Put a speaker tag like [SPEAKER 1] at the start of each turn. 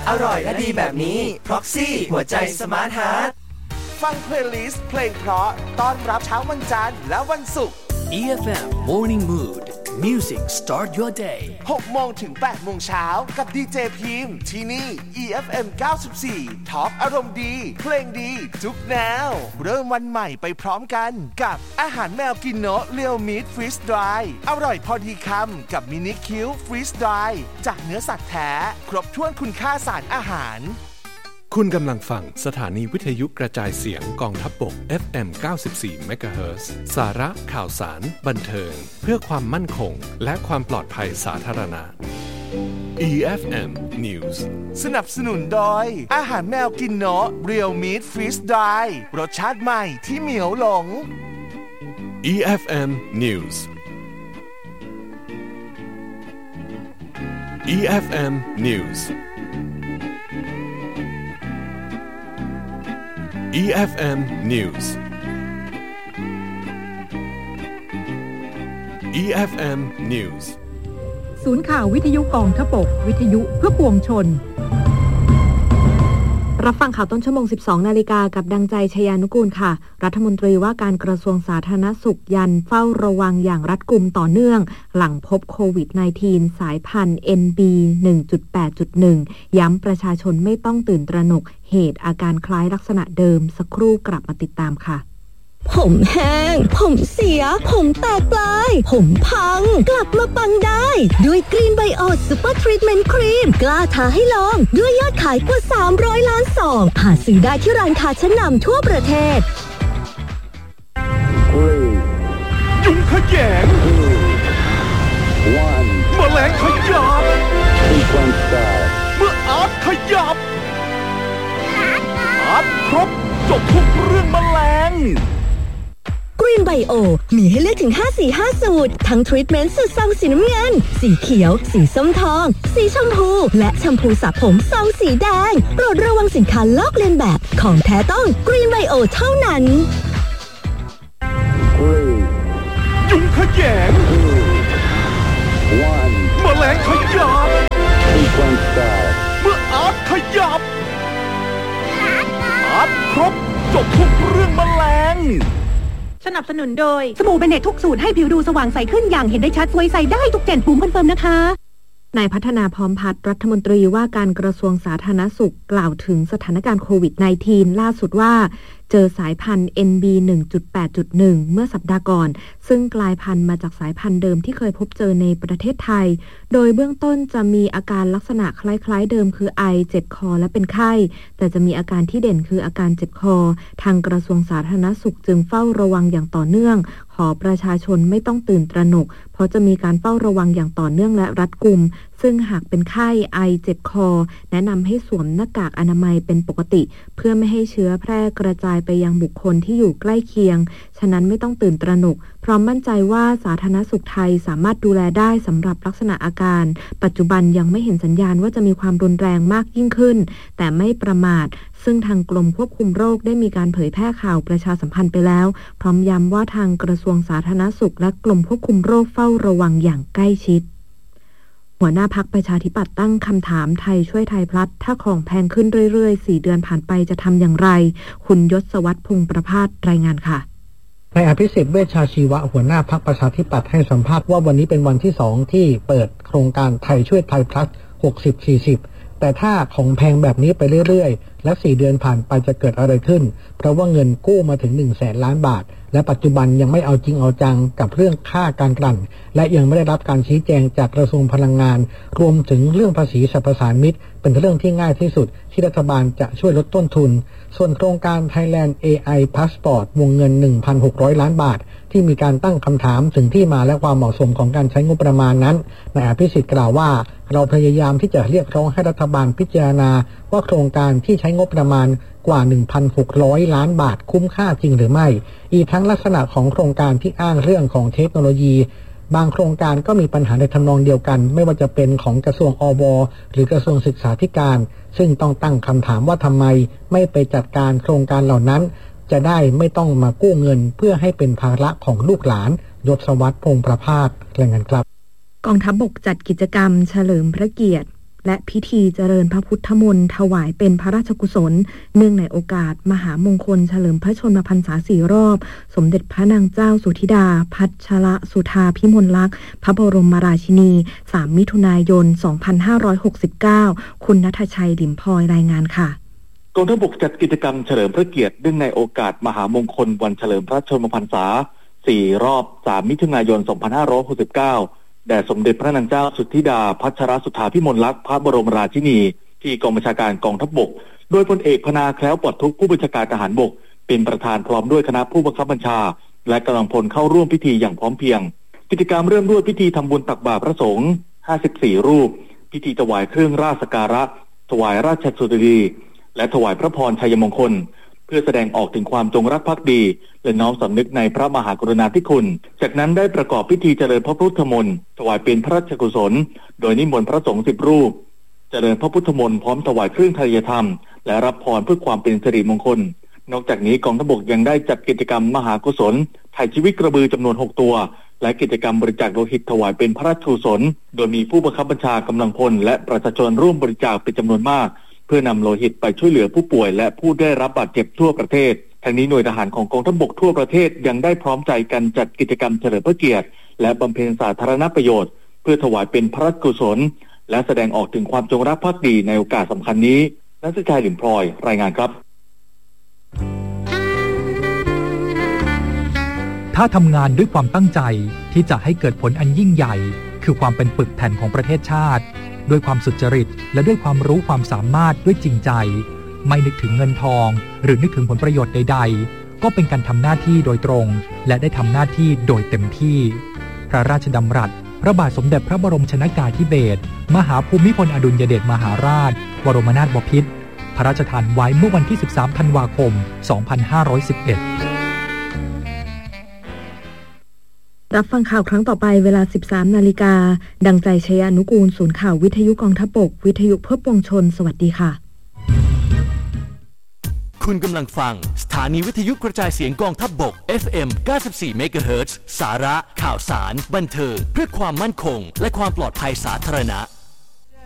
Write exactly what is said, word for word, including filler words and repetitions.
[SPEAKER 1] อร่อยและดีแบบนี้ Proxy หัวใจสมาร์ทฮาร์ท
[SPEAKER 2] ฟังเพลย์ลิสต์เพลงเพราะต้อนรับเช้าวันจันทร์และวันศุกร์
[SPEAKER 3] อี เอฟ เอ็ม Morning Mood Music Start Your Day
[SPEAKER 2] หกโมงถึงแปดโมงเช้ากับดีเจพิมพ์ที่นี่ อี เอฟ เอ็ม เก้าสิบสี่ท็อปอารมณ์ดีเพลงดีทุกแนวเริ่มวันใหม่ไปพร้อมกันกับอาหารแมวกินโนะเรียวมิตฟรีสดรายอร่อยพอดีคำกับมินิคิวฟรีสดรายจากเนื้อสัตว์แท้ครบถ้วนคุณค่าสารอาหาร
[SPEAKER 4] คุณกำลังฟังสถานีวิทยุกระจายเสียงกองทัพบก เอฟ เอ็ม เก้าสิบสี่ เมกะเฮิรตซ์ สาระข่าวสารบันเทิงเพื่อความมั่นคงและความปลอดภัยสาธารณะ อี เอฟ เอ็ม News
[SPEAKER 2] สนับสนุนโดยอาหารแมวกินโนะเรียวมิตฟรีสดรายรสชาติใหม่ที่เหมียวหลง
[SPEAKER 4] อี เอฟ เอ็ม News อี เอฟ เอ็ม Newsอี เอฟ เอ็ม News อี เอฟ เอ็ม News
[SPEAKER 5] ศูนย์ข่าววิทยุกองทพบกวิทยุเพื่อปวงชนรับฟังข่าวต้นชั่วโมง สิบสองนาฬิกากับดังใจชยานุกูลค่ะรัฐมนตรีว่าการกระทรวงสาธารณสุขยันเฝ้าระวังอย่างรัดกุมต่อเนื่องหลังพบโควิด สิบเก้า สายพันธุ์ เอ็น บี หนึ่งจุดแปดจุดหนึ่ง ย้ำประชาชนไม่ต้องตื่นตระหนกเหตุอาการคล้ายลักษณะเดิมสักครู่กลับมาติดตามค่ะ
[SPEAKER 6] ผมแห้งผมเสียผมแตกปลายผมพังกลับมาปังได้ด้วยกรีนไบโอซูเปอร์ทรีทเมนต์ครีมกล้าท้าให้ลองด้วยยอดขายกว่าสามร้อยล้านซองหาซื้อได้ที่ร้านค้าชั้นนำทั่วประเทศ
[SPEAKER 2] ยุงขยงแมลงขยับเมื่ออาร์ตขยับอาร์ตครบจบทุกเรื่องแมลง
[SPEAKER 6] กรีนไบโอมีให้เลือกถึงห้าสีห้าสูตรทั้งทรีทเมนต์สูตรซองสีน้ำเงินสีเขียวสีส้มทองสีชมพูและแชมพูสระผมซองสีแดงโปรดระวังสินค้าลอกเลียนแบบของแท้ต้องกรีนไบโอเท่านั้น
[SPEAKER 2] ยุงขยงแมลงขยับเมื่ออาร์ตขยับอาร์ตครบจบทุกเรื่องแมลง
[SPEAKER 5] สนับสนุนโดยสบู่เบเนตทุกสูตรให้ผิวดูสว่างใสขึ้นอย่างเห็นได้ชัดสวยใสได้ทุกเจนปุ่มคอนเฟิร์มนะคะนายพัฒนาพร้อมพัฒน์รัฐมนตรีว่าการกระทรวงสาธารณสุขกล่าวถึงสถานการณ์โควิด สิบเก้า ล่าสุดว่าเจอสายพันธุ์ เอ็น บี หนึ่งจุดแปดจุดหนึ่ง เมื่อสัปดาห์ก่อนซึ่งกลายพันธุ์มาจากสายพันธุ์เดิมที่เคยพบเจอในประเทศไทยโดยเบื้องต้นจะมีอาการลักษณะคล้ายๆเดิมคือไอเจ็บคอและเป็นไข้แต่จะมีอาการที่เด่นคืออาการเจ็บคอทางกระทรวงสาธารณสุขจึงเฝ้าระวังอย่างต่อเนื่องขอประชาชนไม่ต้องตื่นตระหนกเพราะจะมีการเฝ้าระวังอย่างต่อเนื่องและรัดกุมซึ่งหากเป็นไข้ไอเจ็บคอแนะนำให้สวมหน้ากากอนามัยเป็นปกติเพื่อไม่ให้เชื้อแพร่กระจายไปยังบุคคลที่อยู่ใกล้เคียงฉะนั้นไม่ต้องตื่นตระหนกพร้อมมั่นใจว่าสาธารณสุขไทยสามารถดูแลได้สำหรับลักษณะอาการปัจจุบันยังไม่เห็นสัญญาณว่าจะมีความรุนแรงมากยิ่งขึ้นแต่ไม่ประมาทซึ่งทางกรมควบคุมโรคได้มีการเผยแพร่ข่าวประชาสัมพันธ์ไปแล้วพร้อมย้ำว่าทางกระทรวงสาธารณสุขและกรมควบคุมโรคเฝ้าระวังอย่างใกล้ชิดหัวหน้าพรรคประชาธิปัตย์ตั้งคำถามไทยช่วยไทยพลัดถ้าของแพงขึ้นเรื่อยๆสี่เดือนผ่านไปจะทำอย่างไรคุณยศวัฒน์พงษ์ประภาสรายงานค่ะ
[SPEAKER 7] นายอภิสิทธิ์เวชชาชีวะหัวหน้าพรรคประชาธิปัตย์ให้สัมภาษณ์ว่าวันนี้เป็นวันที่สองที่เปิดโครงการไทยช่วยไทยพลัดหกสิบ สี่สิบแต่ถ้าของแพงแบบนี้ไปเรื่อยๆและสี่เดือนผ่านไปจะเกิดอะไรขึ้นเพราะว่าเงินกู้มาถึงหนึ่งแสนล้านบาทและปัจจุบันยังไม่เอาจริงเอาจังกับเรื่องค่าการกลั่นและยังไม่ได้รับการชี้แจงจากกระทรวงพลังงานรวมถึงเรื่องภาษีสรรพสานมิตเป็นเรื่องที่ง่ายที่สุดที่รัฐบาลจะช่วยลดต้นทุนส่วนโครงการ Thailand เอ ไอ Passport วงเงิน หนึ่งพันหกร้อย ล้านบาทที่มีการตั้งคำถามถึงที่มาและความเหมาะสมของการใช้งบประมาณนั้นนายอภิสิทธิ์กล่าวว่าเราพยายามที่จะเรียกร้องให้รัฐบาลพิจารณาว่าโครงการที่ใช้งบประมาณกว่า หนึ่งพันหกร้อย ล้านบาทคุ้มค่าจริงหรือไม่อีกทั้งลักษณะของโครงการที่อ้างเรื่องของเทคโนโลยีบางโครงการก็มีปัญหาในทำนองเดียวกันไม่ว่าจะเป็นของกระทรวงอบ.หรือกระทรวงศึกษาธิการซึ่งต้องตั้งคำถามว่าทำไมไม่ไปจัดการโครงการเหล่านั้นจะได้ไม่ต้องมากู้เงินเพื่อให้เป็นภาระของลูกหลานยศวัฒน์พงษ์ประภาสรายงานครับ
[SPEAKER 5] กองทัพบกจัดกิจกรรมเฉลิมพระเกียรติและพิธีเจริญพระพุทธมนต์ถวายเป็นพระราชกุศลเนื่องในโอกาสมหามงคลเฉลิมพระชนมพรรษาสี่รอบสมเด็จพระนางเจ้าสุธิดาพัชรสุธาพิมลลักษณ์พระบรมราชินีสามมิถุนายนสองพันห้าร้อยหกสิบเก้าคุณณัฐชัยดิมพลอยรายงานค่ะ
[SPEAKER 8] กองทัพบกจัดกิจกรรมเฉลิมพระเกียรติเนื่องในโอกาสมหามงคลวันเฉลิมพระชนมพรรษาสี่รอบสามมิถุนายนสองพันห้าร้อยหกสิบเก้าแด่สมเด็จพระนางเจ้าสุธิดาพัชรสุธาพิมลลักษณ์พระบรมราชินีที่กองบัญชาการกองทัพบกโดยพลเอกพนาแคล้วปลอดทุกข์ผู้บัญชาการทหารบกเป็นประธานพร้อมด้วยคณะผู้บังคับบัญชาและกำลังพลเข้าร่วมพิธีอย่างพร้อมเพรียงกิจกรรมเริ่มด้วยพิธีทำบุญตักบาตรพระสงฆ์ห้าสิบสี่รูปพิธีถวายเครื่องราชสักการะถวายราชสุตรีและถวายพระพรชัยมงคลเพื่อแสดงออกถึงความจงรักภักดีและน้อมสำนึกในพระมหากรุณาธิคุณจากนั้นได้ประกอบพิธีเจริญพระพุทธมนต์ถวายเป็นพระราชกุศลโดยนิมนต์พระสงฆ์สิบรูปเจริญพระพุทธมนต์พร้อมถวายเครื่องทายธรรมและรับพรเพื่อความเป็นสิริมงคลนอกจากนี้กองทัพบกยังได้จัดกิจกรรมมหากุศลไถ่ชีวิตกระบือจำนวนหกตัวและกิจกรรมบริจาคโลหิตถวายเป็นพระราชกุศลโดยมีผู้บังคับบัญชากำลังพลและประชาชนร่วมบริจาคเป็นจำนวนมากเพื่อนำโลหิตไปช่วยเหลือผู้ป่วยและผู้ได้รับบาดเจ็บทั่วประเทศทั้งนี้หน่วยทหารของกองทัพบกทั่วประเทศยังได้พร้อมใจกันจัดกิจกรรมเฉลิมพระเกียรติและบำเพ็ญสาธารณประโยชน์เพื่อถวายเป็นพระราชกุศลและแสดงออกถึงความจงรักภักดีในโอกาสสำคัญนี้ณัฐชัย ลิ่มพลอยรายงานครับ
[SPEAKER 9] ถ้าทำงานด้วยความตั้งใจที่จะให้เกิดผลอันยิ่งใหญ่คือความเป็นปึกแผ่นของประเทศชาติด้วยความสุจริตและด้วยความรู้ความสามารถด้วยจริงใจไม่นึกถึงเงินทองหรือนึกถึงผลประโยชน์ใดๆก็เป็นการทำหน้าที่โดยตรงและได้ทำหน้าที่โดยเต็มที่พระราชดำรัสพระบาทสมเด็จพระบรมชนกาธิเบศรมหาภูมิพลอดุลยเดชมหาราชบรมนาถบพิตรพระราชทานไว้เมื่อวันที่สิบสามธันวาคมสองพันห้าร้อยสิบเอ็ด
[SPEAKER 5] รับฟังข่าวครั้งต่อไปเวลา สิบสามนาฬิกาดังใจชัยานุกูลศูนย์ข่าววิทยุกองทัพบกวิทยุเพื่อปวงชนสวัสดีค่ะ
[SPEAKER 3] คุณกำลังฟังสถานีวิทยุกระจายเสียงกองทัพบก เอฟ เอ็ม เก้าสิบสี่ เมกะเฮิรตซ์ สาระข่าวสารบันเทิงเพื่อความมั่นคงและความปลอดภัยสาธารณะ